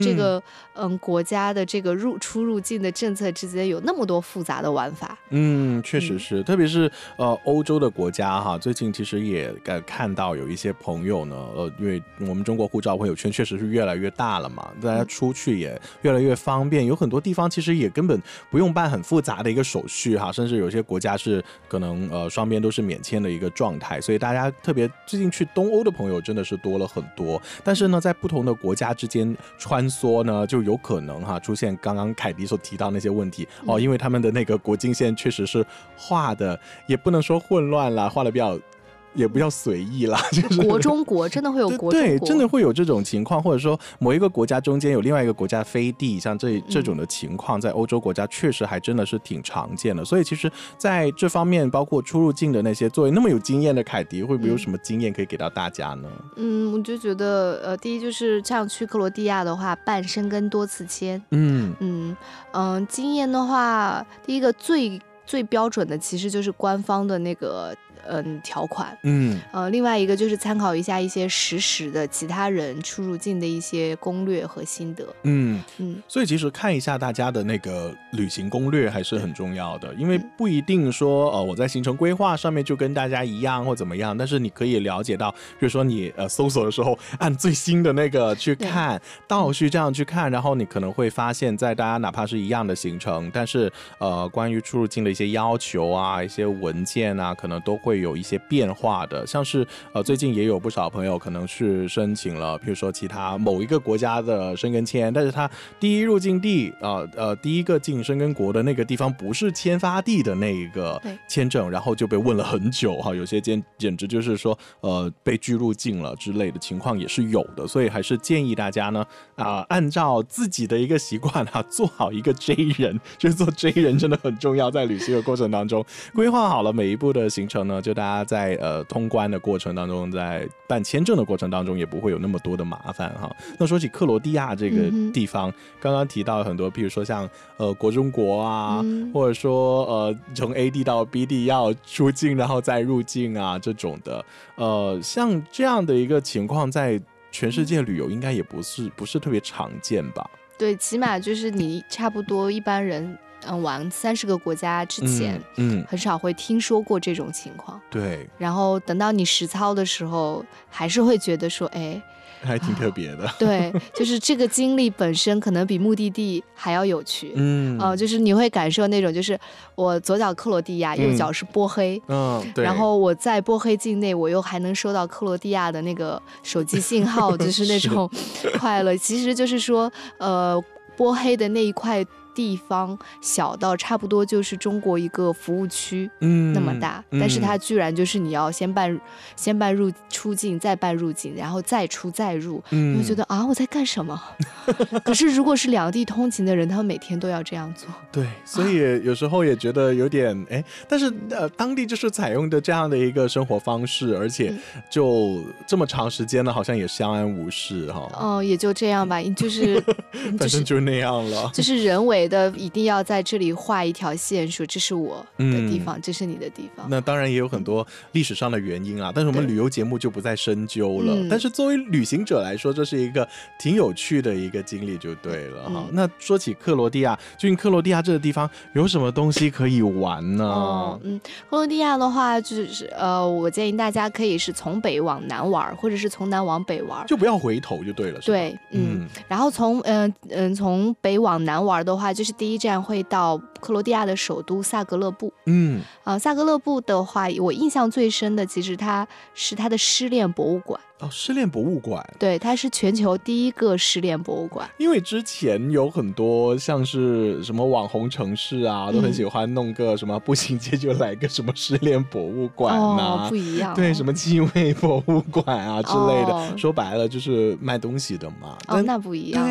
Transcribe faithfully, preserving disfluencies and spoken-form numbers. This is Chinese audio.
这个嗯国家的这个入出入境的政策之间有那么多复杂的玩法。 嗯，确实是，嗯、特别是呃欧洲的国家哈，最近其实也呃看到有一些朋友呢，呃，因为我们中国护照朋友圈确实是越来越大了嘛，大家出去也越来越方便，有很多地方其实也根本不用办很复杂的一个手续哈，甚至有些国家是可能呃双边都是免签的一个状态，所以大家特别最近去东欧的朋友真的是多了很多。但是呢，在不同的国家之间穿梭呢，就有可能哈出现刚刚凯迪所提到那些问题哦，因为他们的那个国境线确实是画的，也不能说混乱啦，画的比较。也不叫随意啦，就是国中国真的会有国中国， 对，真的会有这种情况，或者说某一个国家中间有另外一个国家飞地，像这这种的情况，在欧洲国家确实还真的是挺常见的。所以其实在这方面，包括出入境的那些，作为那么有经验的凯迪，会不会有什么经验可以给到大家呢？ 嗯，我就觉得，呃，第一就是像去克罗地亚的话，办申根多次签， 嗯嗯嗯，经验的话，第一个最最标准的其实就是官方的那个。嗯，条款， 嗯， 呃，另外一个就是参考一下一些实时的其他人出入境的一些攻略和心得， 嗯嗯， 所以其实看一下大家的那个旅行攻略还是很重要的，因为不一定说呃我在行程规划上面就跟大家一样或怎么样，但是你可以了解到，比如说你呃搜索的时候按最新的那个去看，倒序这样去看，然后你可能会发现，在大家哪怕是一样的行程，但是呃关于出入境的一些要求啊、一些文件啊，可能都会。会有一些变化的，像是呃最近也有不少朋友可能是申请了，譬如说其他某一个国家的申根签，但是他第一入境地呃呃第一个进申根国的那个地方不是签发地的那一个签证，然后就被问了很久哈，有些简简直就是说呃被拒入境了之类的情况也是有的，所以还是建议大家呢啊、呃、按照自己的一个习惯啊，做好一个 J 人，就是做 J 人真的很重要，在旅行的过程当中规划好了每一步的行程呢。就大家在呃通关的过程当中，在办签证的过程当中，也不会有那么多的麻烦哈。那说起克罗地亚这个地方，嗯、刚刚提到很多，譬如说像呃国中国啊，嗯、或者说呃从 A 地到 B 地要出境然后再入境啊这种的，呃像这样的一个情况，在全世界旅游应该也不是不是特别常见吧？ 对，起码就是你差不多一般人。嗯，玩三十个国家之前，嗯，嗯很少会听说过这种情况。 对， 然后等到你实操的时候，还是会觉得说，哎， 还挺特别的。 对，就是这个经历本身可能比目的地还要有趣。嗯，呃，就是你会感受那种，就是我左脚克罗地亚，右脚是波黑， 嗯，对。 然后我在波黑境内，我又还能收到克罗地亚的那个手机信号，就是那种快乐。其实就是说，呃，波黑的那一块。地方小到差不多就是中国一个服务区那么大，嗯、但是它居然就是你要先办先办入出境，再办入境，然后再出再入，嗯、你会觉得啊我在干什么？可是如果是两地通勤的人，他们每天都要这样做。 对，所以有时候也觉得有点哎，但是呃当地就是采用的这样的一个生活方式，而且就这么长时间呢，好像也相安无事哈。 哦，也就这样吧，就是反正就那样了， 就是人为的一定要在这里画一条线，说这是我的地方，嗯、这是你的地方。 那当然也有很多历史上的原因啊，但是我们旅游节目就不再深究了。但是作为旅行者来说，这是一个挺有趣的一个经历，就对了哈。嗯、那说起克罗地亚，究竟克罗地亚这个地方有什么东西可以玩呢？ 哦、嗯，克罗地亚的话，就是呃，我建议大家可以是从北往南玩，或者是从南往北玩， 就不要回头就对了。 对，嗯，嗯然后从嗯嗯从北往南玩的话，就是第一站会到克罗地亚的首都萨格勒布。嗯，啊、呃，萨格勒布的话，我印象最深的其实它是它的失恋博物馆。 哦，失恋博物馆， 对，它是全球第一个失恋博物馆。 因为之前有很多像是什么网红城市啊，嗯、都很喜欢弄个什么步行街就来个什么失恋博物馆啊， 哦，不一样、哦， 对，什么气味博物馆啊之类的，哦、说白了就是卖东西的嘛。 哦，那不一样。